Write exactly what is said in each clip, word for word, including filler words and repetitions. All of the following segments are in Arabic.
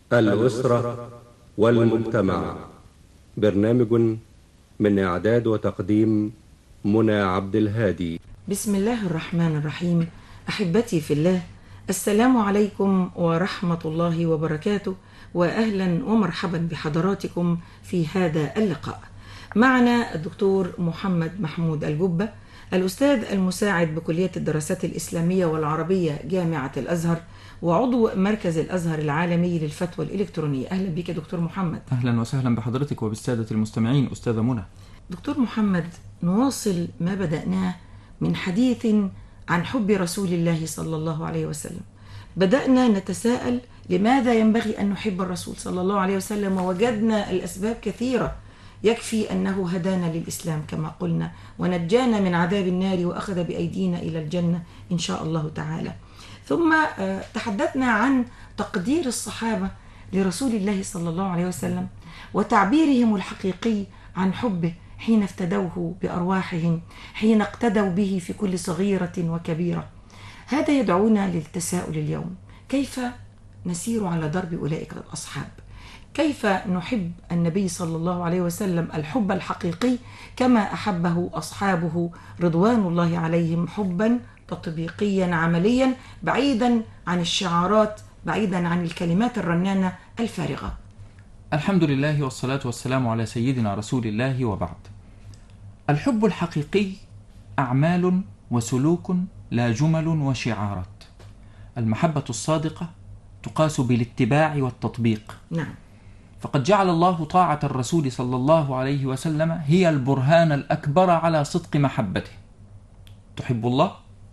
الأسرة والمجتمع. برنامج من إعداد وتقديم منى عبد الهادي. بسم الله الرحمن الرحيم. أحبتي في الله، السلام عليكم ورحمة الله وبركاته، وأهلا ومرحبا بحضراتكم في هذا اللقاء. معنا الدكتور محمد محمود الجبة، الأستاذ المساعد بكلية الدراسات الإسلامية والعربية جامعة الأزهر، وعضو مركز الأزهر العالمي للفتوى الإلكترونية. أهلا بك دكتور محمد. أهلا وسهلا بحضرتك وبالسادة المستمعين أستاذة منى. دكتور محمد، نواصل ما بدأناه من حديث عن حب رسول الله صلى الله عليه وسلم. بدأنا نتساءل لماذا ينبغي أن نحب الرسول صلى الله عليه وسلم، ووجدنا الأسباب كثيرة. يكفي أنه هدانا للإسلام كما قلنا، ونجانا من عذاب النار، وأخذ بأيدينا إلى الجنة إن شاء الله تعالى. ثم تحدثنا عن تقدير الصحابة لرسول الله صلى الله عليه وسلم، وتعبيرهم الحقيقي عن حبه حين افتدوه بأرواحهم، حين اقتدوا به في كل صغيرة وكبيرة. هذا يدعونا للتساؤل اليوم: كيف نسير على درب أولئك الأصحاب؟ كيف نحب النبي صلى الله عليه وسلم الحب الحقيقي كما أحبه أصحابه رضوان الله عليهم، حبا تطبيقيا عمليا، بعيدا عن الشعارات، بعيدا عن الكلمات الرنانة الفارغة؟ الحمد لله والصلاة والسلام على سيدنا رسول الله، وبعد. الحب الحقيقي أعمال وسلوك، لا جمل وشعارات. المحبة الصادقة تقاس بالاتباع والتطبيق. نعم. فقد جعل الله طاعة الرسول صلى الله عليه وسلم هي البرهان الأكبر على صدق محبته. تحب الله؟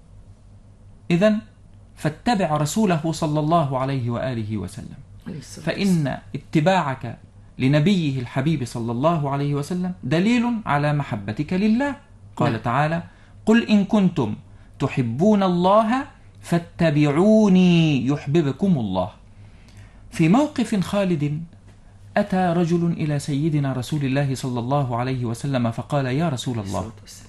إذن فاتبع رسوله صلى الله عليه وآله وسلم، فإن اتباعك لنبيه الحبيب صلى الله عليه وسلم دليل على محبتك لله. قال نعم. تعالى: قل إن كنتم تحبون الله فاتبعوني يحببكم الله. في موقف خالد أتى رجل إلى سيدنا رسول الله صلى الله عليه وسلم فقال: يا رسول الله،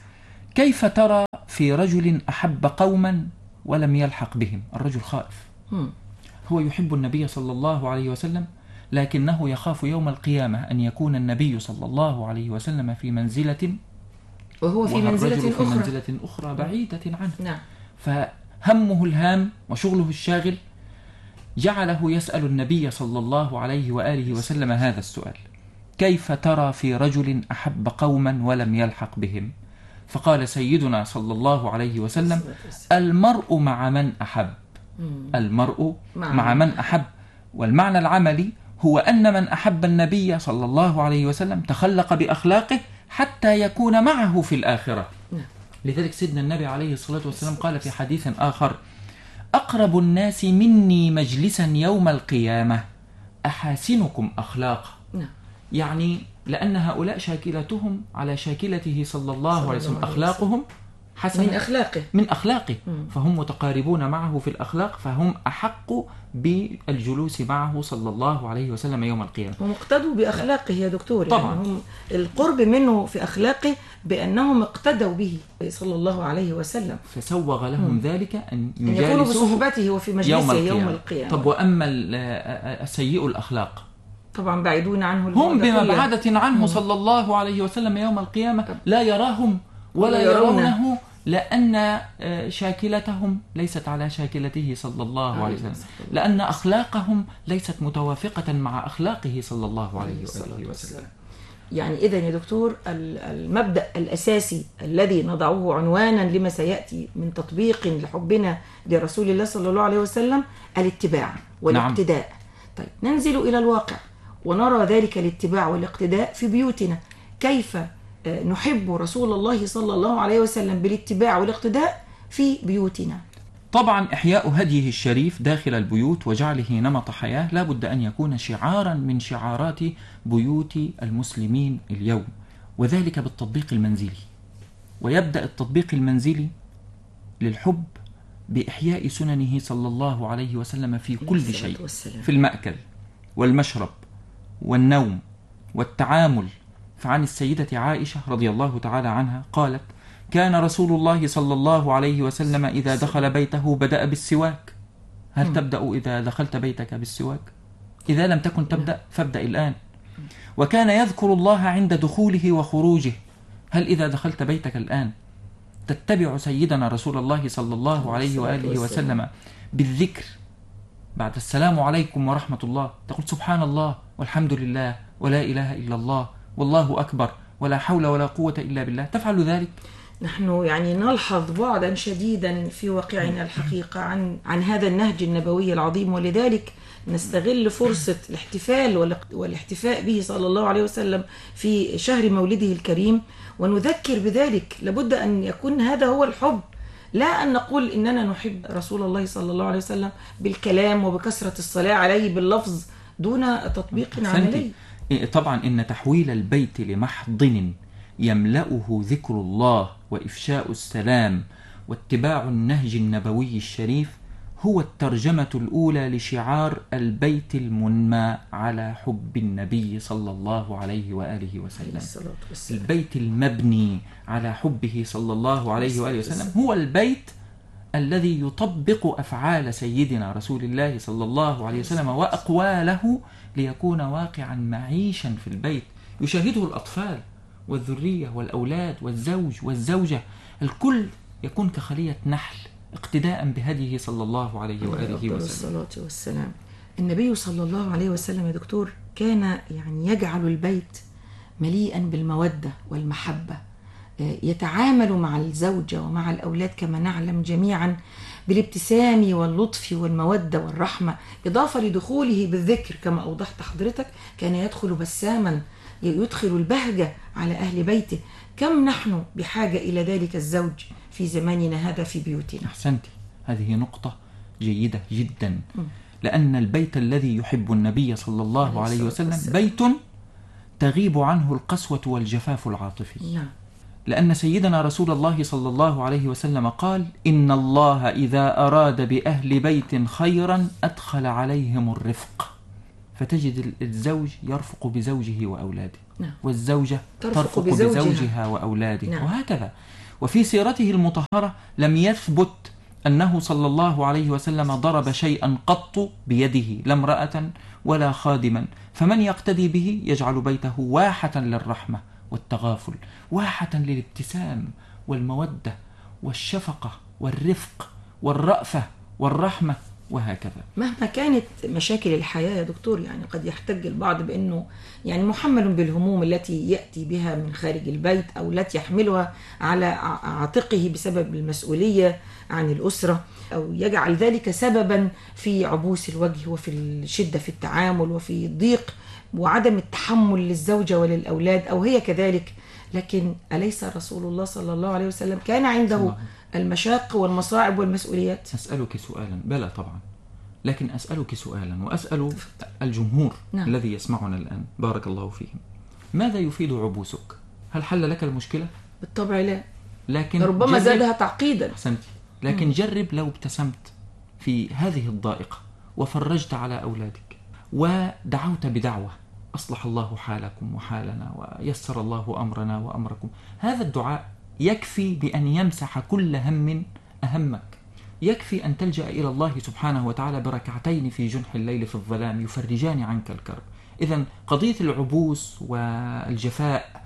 كيف ترى في رجل أحب قوما ولم يلحق بهم؟ الرجل خائف، هو يحب النبي صلى الله عليه وسلم، لكنه يخاف يوم القيامة أن يكون النبي صلى الله عليه وسلم في منزلة وهو في منزلة في أخرى. منزلة أخرى بعيدة عنه. نعم. فهمه الهام وشغله الشاغل جعله يسأل النبي صلى الله عليه وآله وسلم هذا السؤال: كيف ترى في رجل أحب قوما ولم يلحق بهم؟ فقال سيدنا صلى الله عليه وسلم: المرء مع من أحب. المرء مع من أحب. والمعنى العملي هو أن من أحب النبي صلى الله عليه وسلم تخلق بأخلاقه حتى يكون معه في الآخرة. لذلك سيدنا النبي عليه الصلاة والسلام قال في حديث آخر: أقرب الناس مني مجلسا يوم القيامة أحاسنكم أخلاقا. يعني لأن هؤلاء شاكلتهم على شاكلته صلى الله عليه وسلم، أخلاقهم حسنة من أخلاقه من أخلاقه فهم متقاربون معه في الأخلاق، فهم أحق بالجلوس معه صلى الله عليه وسلم يوم القيامة. هم اقتدوا بأخلاقه يا دكتور. طبعا. يعني هم القرب منه في أخلاقه بأنهم اقتدوا به صلى الله عليه وسلم، فسوغ لهم مم. ذلك أن يكونوا بصحبته وفي مجلسه يوم القيامة. يوم القيامة. طب وأما السيء الأخلاق طبعا بعيدون عنه، هم بمبعدة عنه مم. صلى الله عليه وسلم يوم القيامة، لا يراهم ولا يرونه، لأن شاكلتهم ليست على شاكلته صلى الله عليه وسلم، لأن أخلاقهم ليست متوافقة مع أخلاقه صلى الله عليه وسلم. يعني إذن يا دكتور، المبدأ الأساسي الذي نضعه عنوانا لما سيأتي من تطبيق لحبنا لرسول الله صلى الله عليه وسلم الاتباع والاقتداء. نعم. طيب ننزل إلى الواقع ونرى ذلك الاتباع والاقتداء في بيوتنا. كيف نحب رسول الله صلى الله عليه وسلم بالاتباع والاقتداء في بيوتنا؟ طبعا إحياء هديه الشريف داخل البيوت وجعله نمط حياة لا بد أن يكون شعارا من شعارات بيوت المسلمين اليوم، وذلك بالتطبيق المنزلي. ويبدأ التطبيق المنزلي للحب بإحياء سننه صلى الله عليه وسلم في كل شيء، في المأكل والمشرب والنوم والتعامل. فعن السيدة عائشة رضي الله تعالى عنها قالت: كان رسول الله صلى الله عليه وسلم إذا دخل بيته بدأ بالسواك. هل م. تبدأ إذا دخلت بيتك بالسواك؟ إذا لم تكن تبدأ فابدأ الآن. وكان يذكر الله عند دخوله وخروجه. هل إذا دخلت بيتك الآن تتبع سيدنا رسول الله صلى الله عليه وآله وسلم بالذكر بعد السلام عليكم ورحمة الله تقول سبحان الله والحمد لله ولا إله إلا الله والله أكبر ولا حول ولا قوة إلا بالله؟ تفعل ذلك؟ نحن يعني نلحظ بعدا شديدا في واقعنا الحقيقة عن عن هذا النهج النبوي العظيم، ولذلك نستغل فرصة الاحتفال والاحتفاء به صلى الله عليه وسلم في شهر مولده الكريم ونذكر بذلك. لابد أن يكون هذا هو الحب، لا أن نقول إننا نحب رسول الله صلى الله عليه وسلم بالكلام وبكثرة الصلاة عليه باللفظ دون تطبيق عملي. طبعا إن تحويل البيت لمحضن يملأه ذكر الله وإفشاء السلام واتباع النهج النبوي الشريف هو الترجمة الأولى لشعار البيت المنمى على حب النبي صلى الله عليه وآله وسلم. البيت المبني على حبه صلى الله عليه وآله وسلم هو البيت الذي يطبق أفعال سيدنا رسول الله صلى الله عليه وسلم وأقواله ليكون واقعا معيشا في البيت يشاهده الأطفال والذرية والأولاد والزوج والزوجة، الكل يكون كخلية نحل اقتداء بهديه صلى الله عليه وآله وسلم. الصلاة والسلام. النبي صلى الله عليه وسلم يا دكتور كان يعني يجعل البيت مليئا بالمودة والمحبة، يتعامل مع الزوجة ومع الأولاد كما نعلم جميعا بالابتسام واللطف والمودة والرحمة، إضافة لدخوله بالذكر كما أوضحت حضرتك كان يدخل بساما يدخل البهجة على أهل بيته. كم نحن بحاجة إلى ذلك الزوج في زماننا هذا في بيوتنا. أحسنتي، هذه نقطة جيدة جدا، لأن البيت الذي يحب النبي صلى الله عليه وسلم بيت تغيب عنه القسوة والجفاف العاطفي. نعم. لأن سيدنا رسول الله صلى الله عليه وسلم قال إن الله إذا أراد بأهل بيت خيرا أدخل عليهم الرفق، فتجد الزوج يرفق بزوجه وأولاده. نعم. والزوجة ترفق, ترفق بزوجها. بزوجها وأولاده. نعم. وهكذا. وفي سيرته المطهرة لم يثبت أنه صلى الله عليه وسلم ضرب شيئا قط بيده، لا امرأة ولا خادما، فمن يقتدي به يجعل بيته واحة للرحمة والتغافل، واحة للابتسام والمودة والشفقة والرفق والرأفة والرحمة، وهكذا. مهما كانت مشاكل الحياة يا دكتور، يعني قد يحتج البعض بأنه يعني محمل بالهموم التي يأتي بها من خارج البيت أو التي يحملها على عاتقه بسبب المسؤولية عن الأسرة، أو يجعل ذلك سببا في عبوس الوجه وفي الشدة في التعامل وفي الضيق وعدم التحمل للزوجة وللأولاد أو هي كذلك. لكن أليس رسول الله صلى الله عليه وسلم كان عنده المشاق والمصاعب والمسؤوليات؟ أسألك سؤالا. بلى طبعا، لكن أسألك سؤالا وأسأل الجمهور. نعم. الذي يسمعنا الآن بارك الله فيهم، ماذا يفيد عبوسك؟ هل حل لك المشكلة؟ بالطبع لا، لكن ربما زادها تعقيدا. أحسنتي. لكن جرب لو ابتسمت في هذه الضائقة وفرجت على أولادك ودعوت بدعوة أصلح الله حالكم وحالنا ويسر الله أمرنا وأمركم، هذا الدعاء يكفي بأن يمسح كل هم أهمك. يكفي أن تلجأ إلى الله سبحانه وتعالى بركعتين في جنح الليل في الظلام يفرجان عنك الكرب. إذن قضية العبوس والجفاء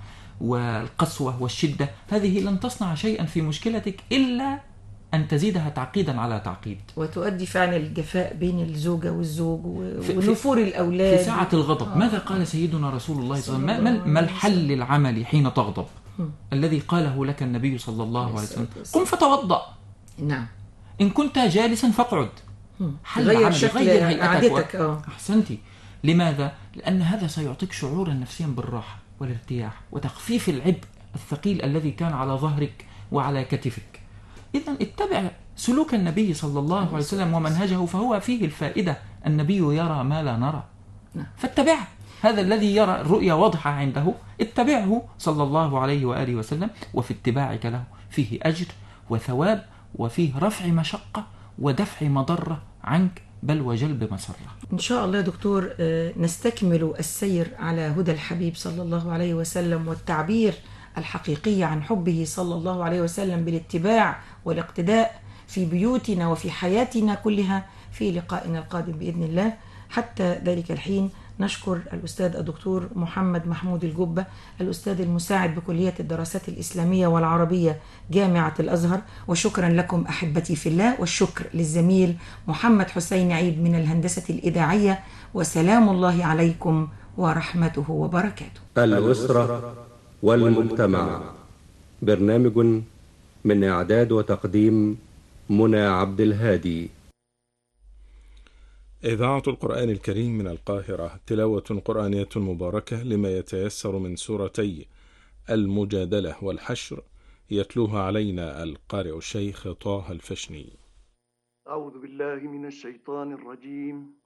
والقسوة والشدة هذه لن تصنع شيئا في مشكلتك إلا أن تزيدها تعقيدا على تعقيد، وتؤدي فعلا الجفاء بين الزوجة والزوج ونفور الأولاد في ساعة الغضب. آه. ماذا قال سيدنا رسول الله صلى الله عليه وسلم؟ ما الحل العمل حين تغضب؟ م. الذي قاله لك النبي صلى الله عليه وسلم قم فتوضأ. نعم. إن كنت جالسا فاقعد. حل غير شكل عادتك. و... أحسنتي. لماذا؟ لأن هذا سيعطيك شعورا نفسيا بالراحة والارتياح وتخفيف العبء الثقيل الذي كان على ظهرك وعلى كتفك. إذن اتبع سلوك النبي صلى الله عليه وسلم ومنهجه فهو فيه الفائدة. النبي يرى ما لا نرى فاتبعه. هذا الذي يرى الرؤيا واضحة عنده اتبعه صلى الله عليه وآله وسلم، وفي اتباعك له فيه أجر وثواب وفيه رفع مشقة ودفع مضرة عنك بل وجلب مسرة. إن شاء الله دكتور نستكمل السير على هدى الحبيب صلى الله عليه وسلم والتعبير الحقيقي عن حبه صلى الله عليه وسلم بالاتباع والاقتداء في بيوتنا وفي حياتنا كلها في لقائنا القادم بإذن الله. حتى ذلك الحين نشكر الأستاذ الدكتور محمد محمود الجبة، الأستاذ المساعد بكلية الدراسات الإسلامية والعربية جامعة الأزهر. وشكرا لكم أحبتي في الله، والشكر للزميل محمد حسين عيد من الهندسة الإذاعية. وسلام الله عليكم ورحمته وبركاته. الأسرة والمجتمع، برنامج من إعداد وتقديم منى عبد الهادي. إذاعة القرآن الكريم من القاهرة، تلاوة قرآنية مباركة لما يتيسر من سورتي المجادلة والحشر، يتلوها علينا القارئ الشيخ طه الفشني. أعوذ بالله من الشيطان الرجيم.